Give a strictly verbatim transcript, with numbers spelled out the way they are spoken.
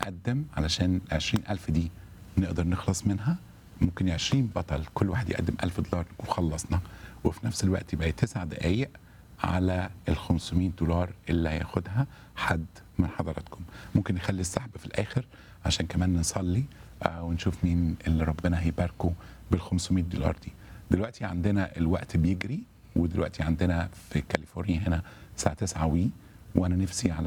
يقدم علشان عشرين ألف دي نقدر نخلص منها. ممكن عشرين بطل كل واحد يقدم ألف دولار وخلصنا، وفي نفس الوقت يبقى تسع دقايق على ال خمسمية دولار اللي هياخدها حد من حضراتكم. ممكن نخلي السحب في الاخر عشان كمان نصلي آه ونشوف مين اللي ربنا هيباركه بال خمسمية دولار دي. دلوقتي عندنا الوقت بيجري، ودلوقتي عندنا في كاليفورنيا هنا الساعه تسعة وي، وانا نفسي على